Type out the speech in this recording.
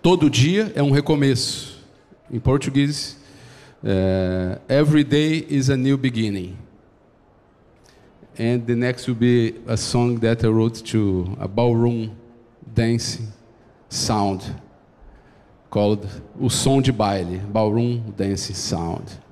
todo dia é um recomeço. Em português, every day is a new beginning. And the next will be a song that I wrote to a ballroom dance sound, called O Som de Baile, Ballroom Dance Sound.